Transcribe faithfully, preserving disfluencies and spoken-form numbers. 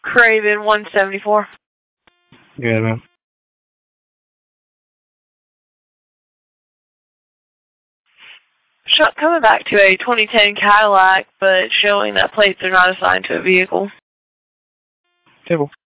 Craven one seventy-four. Yeah, man. Coming back to a twenty ten Cadillac, but showing that plates are not assigned to a vehicle. Table.